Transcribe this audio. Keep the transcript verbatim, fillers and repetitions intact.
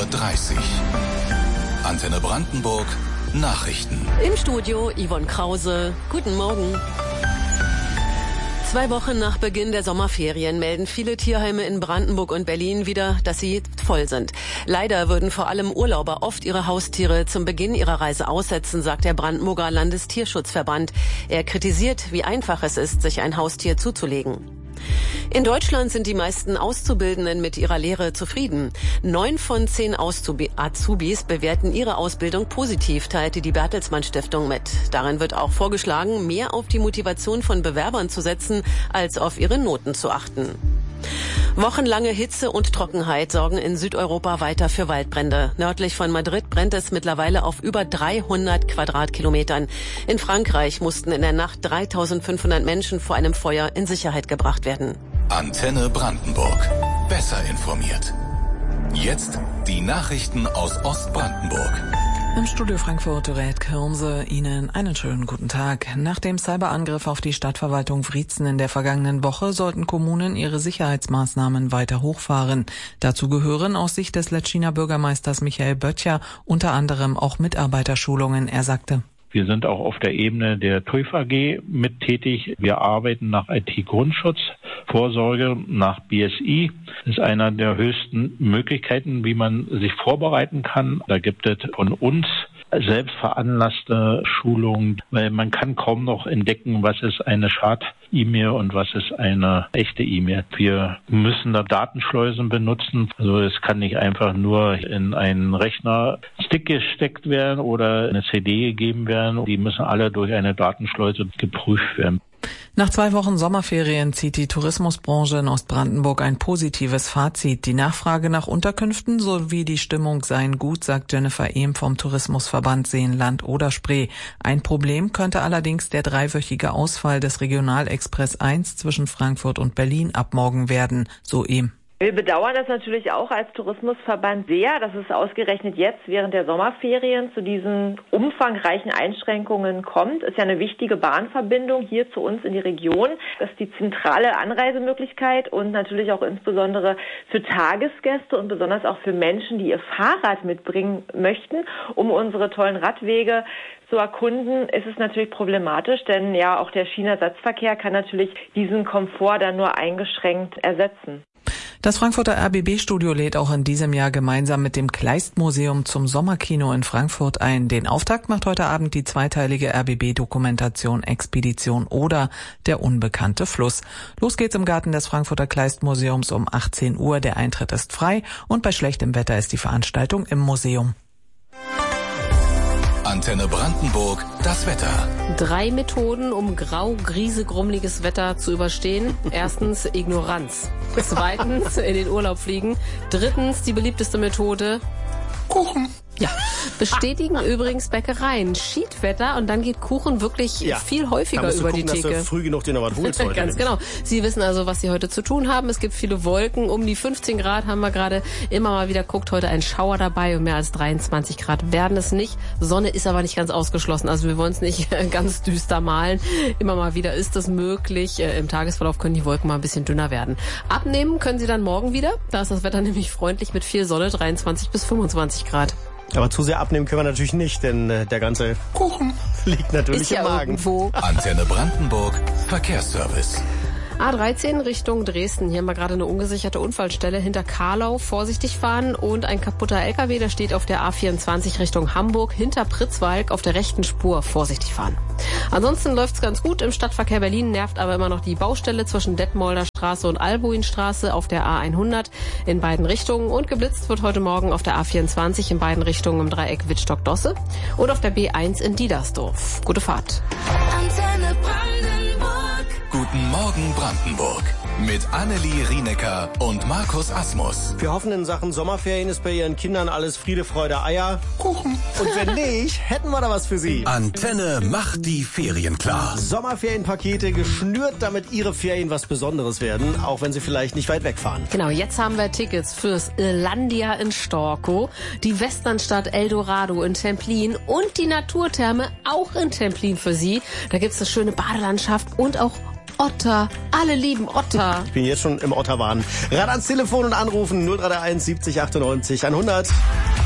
dreißig. Antenne Brandenburg Nachrichten. Im Studio Yvonne Krause. Guten Morgen. Zwei Wochen nach Beginn der Sommerferien melden viele Tierheime in Brandenburg und Berlin wieder, dass sie voll sind. Leider würden vor allem Urlauber oft ihre Haustiere zum Beginn ihrer Reise aussetzen, sagt der Brandenburger Landestierschutzverband. Er kritisiert, wie einfach es ist, sich ein Haustier zuzulegen. In Deutschland sind die meisten Auszubildenden mit ihrer Lehre zufrieden. Neun von zehn Auszubi- Azubis bewerten ihre Ausbildung positiv, teilte die Bertelsmann Stiftung mit. Darin wird auch vorgeschlagen, mehr auf die Motivation von Bewerbern zu setzen, als auf ihre Noten zu achten. Wochenlange Hitze und Trockenheit sorgen in Südeuropa weiter für Waldbrände. Nördlich von Madrid brennt es mittlerweile auf über dreihundert Quadratkilometern. In Frankreich mussten in der Nacht dreitausendfünfhundert Menschen vor einem Feuer in Sicherheit gebracht werden. Antenne Brandenburg. Besser informiert. Jetzt die Nachrichten aus Ostbrandenburg. Im Studio Frankfurt rät Kirmse Ihnen einen schönen guten Tag. Nach dem Cyberangriff auf die Stadtverwaltung Wriezen in der vergangenen Woche sollten Kommunen ihre Sicherheitsmaßnahmen weiter hochfahren. Dazu gehören aus Sicht des Letschiner Bürgermeisters Michael Böttcher unter anderem auch Mitarbeiterschulungen, er sagte. Wir sind auch auf der Ebene der T U I F A G mit tätig. Wir arbeiten nach I T-Grundschutz, Vorsorge nach B S I. Das ist einer der höchsten Möglichkeiten, wie man sich vorbereiten kann. Da gibt es von uns selbst veranlasste Schulungen, weil man kann kaum noch entdecken, was ist eine Schad-E-Mail und was ist eine echte E-Mail. Wir müssen da Datenschleusen benutzen. Also es kann nicht einfach nur in einen Rechner-Stick gesteckt werden oder eine C D gegeben werden. Die müssen alle durch eine Datenschleuse geprüft werden. Nach zwei Wochen Sommerferien zieht die Tourismusbranche in Ostbrandenburg ein positives Fazit. Die Nachfrage nach Unterkünften sowie die Stimmung seien gut, sagt Jennifer Ehm vom Tourismusverband Seenland Oder-Spree. Ein Problem könnte allerdings der dreiwöchige Ausfall des Regionalexpress eins zwischen Frankfurt und Berlin ab morgen werden, so Ehm. Wir bedauern das natürlich auch als Tourismusverband sehr, dass es ausgerechnet jetzt während der Sommerferien zu diesen umfangreichen Einschränkungen kommt. Ist ja eine wichtige Bahnverbindung hier zu uns in die Region. Das ist die zentrale Anreisemöglichkeit und natürlich auch insbesondere für Tagesgäste und besonders auch für Menschen, die ihr Fahrrad mitbringen möchten, um unsere tollen Radwege zu erkunden, ist es natürlich problematisch, denn ja auch der Schienenersatzverkehr kann natürlich diesen Komfort dann nur eingeschränkt ersetzen. Das Frankfurter R B B-Studio lädt auch in diesem Jahr gemeinsam mit dem Kleist-Museum zum Sommerkino in Frankfurt ein. Den Auftakt macht heute Abend die zweiteilige R B B-Dokumentation Expedition Oder, der unbekannte Fluss. Los geht's im Garten des Frankfurter Kleist-Museums um achtzehn Uhr. Der Eintritt ist frei und bei schlechtem Wetter ist die Veranstaltung im Museum. Antenne Brandenburg, das Wetter. Drei Methoden, um grau, griesegrummeliges Wetter zu überstehen. Erstens Ignoranz. Zweitens in den Urlaub fliegen. Drittens die beliebteste Methode Kuchen. Ja, bestätigen übrigens Bäckereien. Schiedwetter und dann geht Kuchen wirklich ja. viel häufiger über gucken, die Theke. Dass du früh genug den noch was holst heute. Ganz genau. Sie wissen also, was Sie heute zu tun haben. Es gibt viele Wolken. Um die fünfzehn Grad haben wir gerade immer mal wieder geguckt. Heute ein Schauer dabei und mehr als dreiundzwanzig Grad werden es nicht. Sonne ist aber nicht ganz ausgeschlossen. Also wir wollen es nicht ganz düster malen. Immer mal wieder ist es möglich. Im Tagesverlauf können die Wolken mal ein bisschen dünner werden. Abnehmen können Sie dann morgen wieder. Da ist das Wetter nämlich freundlich mit viel Sonne, dreiundzwanzig bis fünfundzwanzig Grad. Aber zu sehr abnehmen können wir natürlich nicht, denn äh, der ganze Kuchen liegt natürlich ist ja im Magen. Irgendwo. Antenne Brandenburg, Verkehrsservice. A dreizehn Richtung Dresden. Hier haben wir gerade eine ungesicherte Unfallstelle hinter Karlau. Vorsichtig fahren und ein kaputter L K W, der steht auf der A vierundzwanzig Richtung Hamburg. Hinter Pritzwalk auf der rechten Spur. Vorsichtig fahren. Ansonsten läuft's ganz gut. Im Stadtverkehr Berlin nervt aber immer noch die Baustelle zwischen Detmolder Straße und Albuinstraße auf der A hundert in beiden Richtungen. Und geblitzt wird heute Morgen auf der A vierundzwanzig in beiden Richtungen im Dreieck Wittstock-Dosse und auf der B eins in Diedersdorf. Gute Fahrt. Antenne Brandenburg. Guten Morgen Brandenburg. Mit Annelie Rienecker und Markus Asmus. Wir hoffen, in Sachen Sommerferien ist bei Ihren Kindern alles Friede, Freude, Eier, Kuchen. Und wenn nicht, hätten wir da was für Sie. Antenne macht die Ferien klar. Sommerferienpakete geschnürt, damit Ihre Ferien was Besonderes werden, auch wenn Sie vielleicht nicht weit wegfahren. Genau, jetzt haben wir Tickets fürs Irlandia in Storkow, die Westernstadt Eldorado in Templin und die Naturtherme auch in Templin für Sie. Da gibt's eine schöne Badelandschaft und auch Otter. Alle lieben Otter. Ich bin jetzt schon im Otterwahn. Ran ans Telefon und anrufen null drei eins siebzig achtundneunzig hundert.